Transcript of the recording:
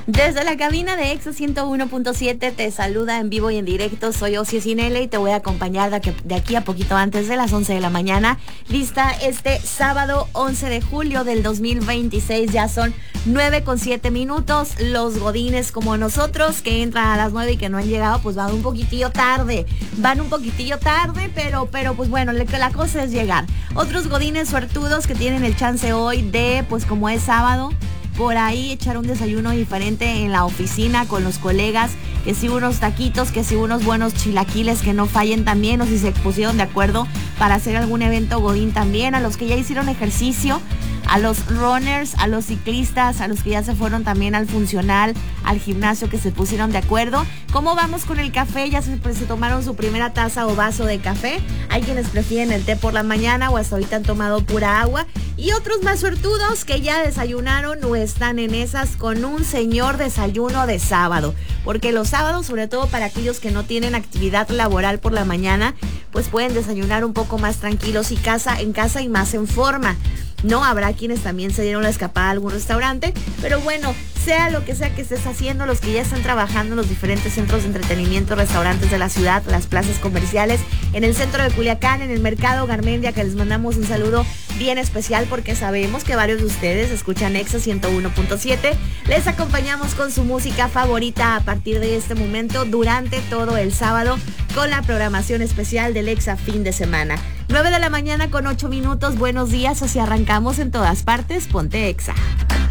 Desde la cabina de Exa 101.7 te saluda en vivo y en directo. Soy Osi Sinele y te voy a acompañar de aquí a poquito antes de las 11 de la mañana. Lista este sábado 11 de julio del 2026. Ya son 9:07. Los godines como nosotros que entran a las 9 y que no han llegado, pues van un poquitillo tarde. Pero pues bueno, la cosa es llegar. Otros godines suertudos que tienen el chance hoy de, pues como es sábado, por ahí echar un desayuno diferente en la oficina con los colegas, que si unos taquitos, que si unos buenos chilaquiles que no fallen también, o si se pusieron de acuerdo para hacer algún evento godín también, a los que ya hicieron ejercicio, a los runners, a los ciclistas, a los que ya se fueron también al funcional, al gimnasio, que se pusieron de acuerdo. ¿Cómo vamos con el café? ¿Ya se tomaron su primera taza o vaso de café? Hay quienes prefieren el té por la mañana o hasta ahorita han tomado pura agua. Y otros más suertudos que ya desayunaron o están en esas con un señor desayuno de sábado. Porque los sábados, sobre todo para aquellos que no tienen actividad laboral por la mañana, pues pueden desayunar un poco más tranquilos y en casa y más en forma. No, habrá quienes también se dieron la escapada a algún restaurante, pero bueno, sea lo que sea que estés haciendo, los que ya están trabajando en los diferentes centros de entretenimiento, restaurantes de la ciudad, las plazas comerciales, en el centro de Culiacán, en el mercado Garmendia, que les mandamos un saludo bien especial porque sabemos que varios de ustedes escuchan Exa 101.7. Les acompañamos con su música favorita a partir de este momento durante todo el sábado con la programación especial del Exa fin de semana. 9 de la mañana con 8 minutos. Buenos días, así arrancamos en todas partes. Ponte Exa.